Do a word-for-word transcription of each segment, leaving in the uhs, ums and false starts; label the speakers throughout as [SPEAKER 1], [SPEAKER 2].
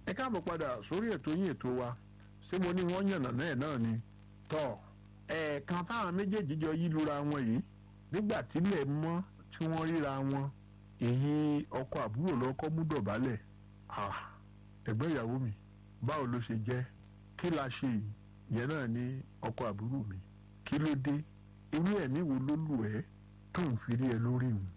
[SPEAKER 1] ẹ káàbọ̀ padà sórí ètò yín ètò wa ṣé mo ní wọ́n yànnà náà náà ni tọ́ ẹ̀ẹ̀kan táwọn méjèèjì jọ yí lura wọn yìí nígbà tílẹ̀ mọ́ tí wọ́n ríra wọn èyí ọkọ àbúrò lọ́kọ́ mú dọ̀bálẹ̀ ẹ̀gbọ́n ìyàwó mi báwo ló ṣe jẹ́ kí la ṣe yìí yẹn náà ní ọkọ àbúrò mi kí ló dé irú ẹ̀mí wo ló lù ẹ́ tó ń fi rí ẹ lórí òun.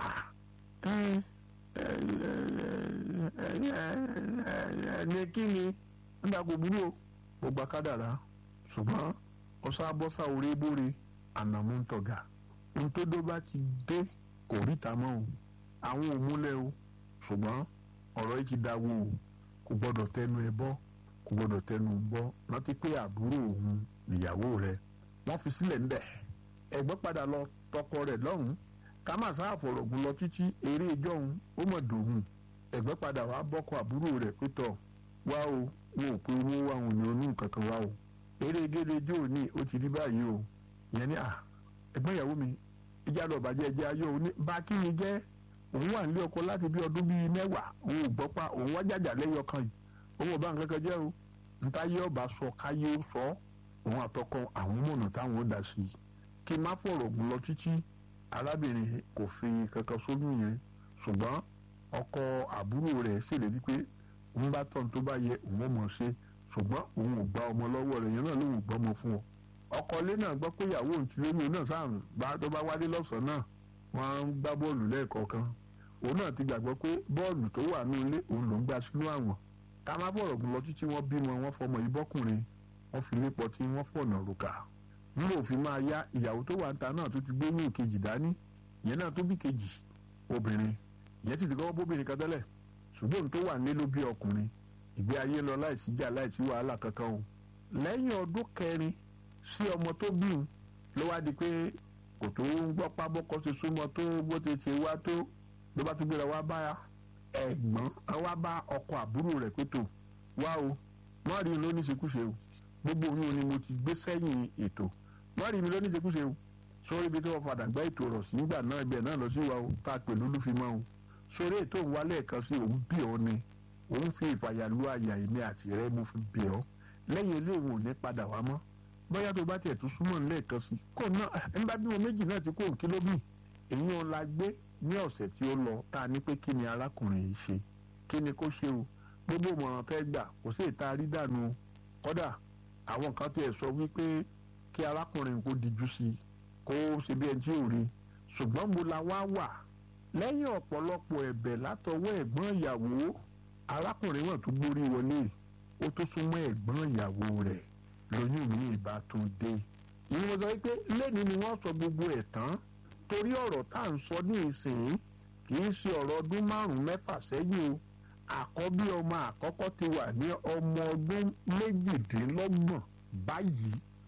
[SPEAKER 1] ní kí ni nígbà kò burú o mo gba kádàrá ṣùgbọ́n ọ̀sá bọ́sà orí bóre ànàmú ń tọ̀gà ohun tó dó bá ti dé kò ríta mọ́ o àwọn ò múlẹ̀ o ṣùgbọ́n ọ̀rọ̀ yìí ti dáwọ́ o kò gbọ́dọ̀ tẹnu ẹ bọ́ kò gbọ́dọ̀ tẹnu bọ́ rántí pé àbúrò òun nìyàwó rẹ̀ wọ́n fi sílẹ̀ ńbẹ̀ ẹ̀gbọ́n padà lọ tọkọ rẹ̀ lọ́hùn-ún ká má sáà fọ̀rọ̀gùn lọ títí eré ìjọ òun ó mọ̀ dòun ẹ̀gbọ́n padà wá bọ́kọ àbúrò rẹ̀ pé tọ̀ wá o wọn ò pé owó wa òun ní onú kankan wá o eré gédé jó ní ó ti rí báyìí o ìyẹn ní à ẹ̀gbọ́n ìyàwó mi ìjà lọ bàjẹ́ ẹjẹ́ ayọ̀ òun ní bá kí ni jẹ́ òun wà nílé ọkọ láti bí ọdún bíi mẹ́wàá òun ò gbọ́ pa òun wá jàjà lẹ́yọ kan yìí òun ò bá nǹkan kan jẹ́ o ntáyé ọba sọ káyé ó sọ òun àtọkọ àwọn mọ̀nà táwọn ó dà sí i kí n má fọ̀rọ̀ gùn lọ títí arábìnrin kò fi kankan sójú yẹn ṣùgbọ́n ọkọ àbúrò rẹ̀ ṣèlérí pé òun bá tọ́ tó bá yẹ òun ò mọ̀ ṣe ṣùgbọ́n òun ò gba ọmọ lọ́wọ́ rẹ̀ yẹn náà lòun ò gbọ́ ọmọ fún ọ. ọkọ ilé náà gbọ́ pé ìyàwó òun ti lóyún òun náà sáà bá tó bá wálé lọ́sàn-án náà wọ́n á ń gbá bọ́ọ̀lù lẹ́ẹ̀kọ̀ọ̀kan òun náà ti gbàgbọ́ pé bọ́ọ̀lù tó wà ní ilé òun ló ń gbá sínú àwọn ká má bọ̀rọ̀ gùn lọ títí wọ́n bímọ wọ́n fọmọ ìbọ́kùnrin wọ́n fi lépọ̀ tí wọ́n fọ̀nà rùkà nígbà òfin máa yá ìyàwó tó wà ń ta náà tó ti gbé ní ìkejì dání ìyẹn náà tó bí kejì obìnrin ìyẹn sì ti kọ́kọ́ bóbìnrin kan tẹ́lẹ̀ ṣùgbọ́n òun tó wà nílé ló bí ọkùnrin ìgbé ayé lọ láìsí jà láìsí wàhálà kankan o lẹ́yìn ọdún kẹrin sí ọmọ tó bí òun ló wá di pé kò tó ń gbọ́ pábọ́kọ́ ti súnmọ́ tó bó ti ti wá tó ló bá ti gbéra wá bá ẹ̀gbọ́n wá bá ọkọ àbúrò rẹ̀ pé tó wá o wọ́n rí i ló ní ṣekúṣe o gbogbo oyún ni mo ti gbé sẹ́yìn ètò wọ́n rí mi ló ní ṣekúṣe o sórí ibi tí wọ́n padà gbá ètò ọ̀rọ̀ sí nígbà náà ibẹ̀ náà lọ sí wa o tá a pè lólú fi mọ́ o sórí ètò òun wálé ẹ̀kan sí òun bí ọ ni òun fi ìfàyàlú àyà èmi àti rẹ mo fi bí ọ lẹ́yìn eléyìí ò ní padà wá mọ́ bóyá tó bá tiẹ̀ tún súnmọ́ ní lẹ́ẹ̀kan sí kò náà ẹ̀ ń bá bímọ méjì náà ti kó òǹkí ló bì èyí ò la gbé ní ọ̀sẹ̀ tí ó lọ tá a ní pé kí ni arákùnrin yìí ṣe kí ni kó ṣe o gbogbo ìmọ̀ràn fẹ́ gbà kò sí ìta rí dànù kódà àwọn kan tiẹ̀ sọ wípé kí arákùnrin kó dijú sí i kó ṣe bí ẹni tí ò rí ṣùgbọ́n mo la wá wà lẹ́yìn ọ̀pọ̀lọpọ̀ ẹ̀bẹ̀ látọwọ́ ẹ̀gbọ́n ìyàwó arákùnrin wọn tó gbórí wọlé ó tó súnmọ́ ẹ̀gbọ́n ìyàwó rẹ̀ lóyún mi ìbá tún dé ìyẹn mo sọ wípé lẹ́ni ni wọ́n sọ gbogbo ẹ̀ tán torí ọ̀rọ̀ tá à ń sọ ní ìsìn kì í ṣe ọ̀rọ̀ ọdún márùn-ún mẹ́fà sẹ́yìn o àkọ́bí ọmọ àkọ́kọ́ ti wà ní ọmọ ọdún méjìdínlọ́gbọ̀n báyìí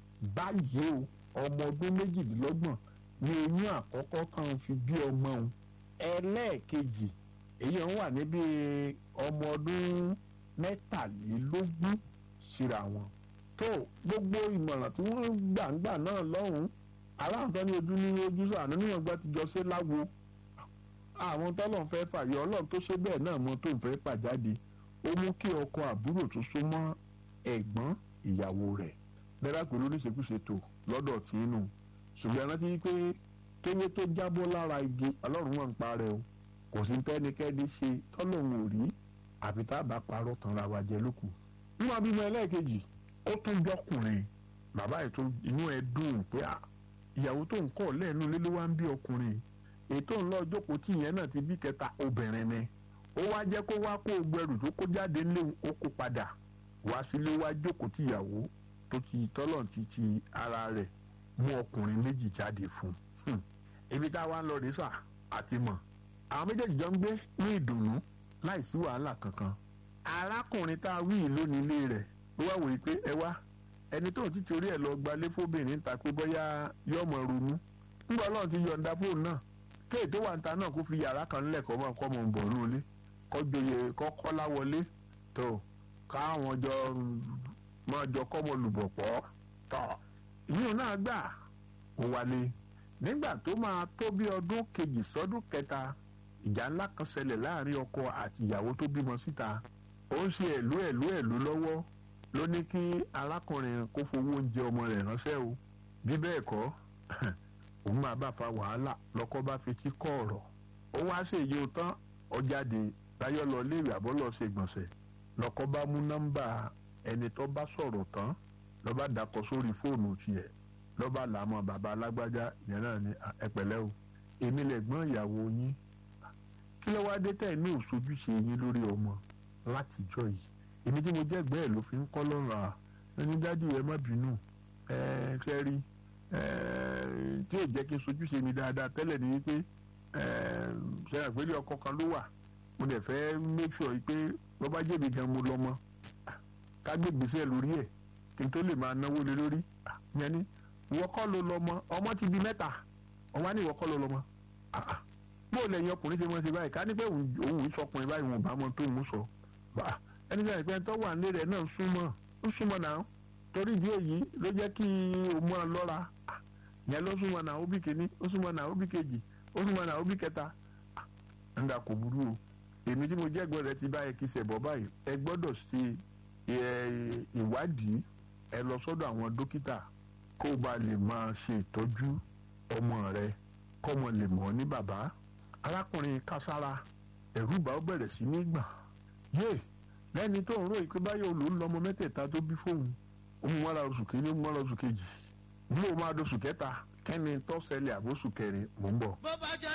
[SPEAKER 1] báyìí o ọmọ ọdún méjìdínlọ́gbọ̀n ní oyún àkọ́kọ́ kan fi bí ọmọ òun ẹlẹ́ẹ̀kejì èyí ń wà níbi ọmọ ọdún mẹ́tàlélógún síra wọn tó gbogbo ìmọ̀ràn tí wọ́n gbàǹgbà náà lọ́hùn-ún aláǹtọ́ ní ojú ní ojú sàánú níwọ̀n gbà ti jọ ṣe láwo àwọn tọ́lọ̀ ń fẹ́ fàyọ ọlọ́run tó ṣe bẹ́ẹ̀ náà mọ tó ń fẹ́ pàjáde ó mú kí ọkọ àbúrò tó súnmọ́ ẹ̀gbọ́n ìyàwó rẹ̀ lẹ́dà pé lóríṣekúṣe tó lọ́dọ̀ tí inú ṣùgbọ́n ẹ rántí pé kéwé tó jábọ́ lára igi ọlọ́run wọn ń parẹ́ o kò sí tẹ́nikẹ́ni ṣe tọ́lọ́run ò rí àfi tá a bá parọ́ tán ra wa jẹ lókù. nínú abímọ ẹlẹ́ẹ̀kejì ó tún jọkùnrin bàbá ètò inú ẹ dùn pé ìyàwó tó ń kọ́ lẹ́ẹ̀nú lé ló wá ń bí ọkùnrin ètò ńlọ jókòó tí ìyẹn náà ti bí kẹta obìnrin ni ó wá jẹ́ kó wá kó gbẹrù tó kó jáde ńlé ó kó padà wá sílé wá jókòó tí ìyàwó tó ti tọ́lọ̀ ti ti ara rẹ̀ mú ọkùnrin méjì jáde fún un ibi tá a wá ń lọ rèé sà àti mọ̀ àwọn méjèèjì jọ ń gbé ní ìdùnnú láìsí wàhálà kankan arákùnrin tá a wí lónìí ilé rẹ̀ ló wá wòye pé ẹ wá ẹni tó ti torí ẹ̀ lọ gbalé fóbìnrin ta pé bóyá yọmọ ronú ńgbà Ọlọ́run ti yọ̀ǹda fóònù náà kéè tó wà ń ta náà kó fi yàrá kan nílẹ̀ kọ́ mọ́ kọ́ mọ́ ń bọ̀ ní olé kọ́ joyè kọ́ kọ́lá wọlé tó káwọn jọ mọ́ jọ kọ́ mọ́ lùbọ̀ pọ̀ tọ̀ ìyún náà gbà ó wálé nígbà tó máa tó bí ọdún kejì sọ́dún kẹta ìjà ńlá kan ṣẹlẹ̀ láàrin ọkọ àti ìyàwó tó bímọ síta ó ń ṣe ẹ̀lú ẹ̀lú ẹ̀lú lọ́wọ́ ló ní kí arákùnrin kó fowó oúnjẹ ọmọ rẹ̀ ránṣẹ́ o bí bẹ́ẹ̀ kọ́ òun máa bá fa wàhálà lọ́kọ́ bá fetí kọ́ ọ̀rọ̀ ó wá ṣèyí o tán ọjáde láyọ̀ lọ léèrè àbọ̀ lọ ṣe gbọ̀nsẹ̀ lọ́kọ́ bá mú nọ́mbà ẹni tó bá sọ̀rọ̀ tán ló bá dàkọ sórí fóònù tiẹ̀ ló bá làmọ́ bàbá alágbájá yẹn náà ní ẹ̀pẹ̀lẹ́ o èmi lẹ̀gbọ́n ìyàwó yín kí ló wá dé tẹ̀ ní òṣojúṣe yín lórí ọmọ látijọ́ yìí èmi tí mo jẹ́ ẹ̀gbẹ́ ẹ̀ ló fi ń kọ́ lọ́rùn à ẹni dájú ẹ má bínú ẹ ṣe rí tí ò jẹ́ kí n sojúṣe mi dáadáa tẹ́lẹ̀ ní wípé ṣe àgbélé ọkọ kan ló wà mo dẹ̀ fẹ́ make sure pé wọ́n bá jẹ̀bi gan mo lọ́mọ ká gbé gbèsè lórí ẹ̀ kí n tó lè máa náwó lé lórí yẹn ni ìwọ kọ́ ló lọ́mọ ọmọ ti di mẹ́ta ọmọ á ní ìwọ kọ́ ló lọ́mọ bó o lẹ́yìn ọkùnrin ṣe mọ́ ṣe báyìí ká ní pé òun ìṣọkùnrin báyìí wọn ò bá mọ tó ń sọ ẹni tí a ìpẹ́ tó wà nílé rẹ̀ náà súnmọ́ ó súnmọ́ náà torí ìdí èyí ló jẹ́ kí o mọ́ ọ lọ́ra yẹn ló súnmọ́ náà ó bí kìíní ó súnmọ́ náà ó bí kejì ó súnmọ́ náà ó bí kẹta ńdà kò burú o èmi tí mo jẹ́ ẹ̀gbọ́n rẹ̀ ti báyìí kí sẹ̀bọ̀ báyìí ẹ gbọ́dọ̀ ṣe ìwádìí ẹ lọ sọ́dọ̀ àwọn dókítà kó o bá lè máa ṣe ìtọ́jú ọmọ rẹ kọ́mọ lè mọ̀ ní bàbá arákùnrin kására ẹ̀rù bá ó bẹ̀rẹ̀ sí ní gbà yé lẹ́ni tó ń rò ìpé báyọ̀ ló ń lọ́mọ mẹ́tẹ̀ẹ̀ta tó bí fóun ó mú mọ́ra oṣù kìíní ó mú mọ́ra oṣù kejì bí ó máa dóṣù kẹta kẹ́ni tó ṣẹlẹ̀ àbóṣù kẹrin mò ń bọ̀.
[SPEAKER 2] bó bá jẹ́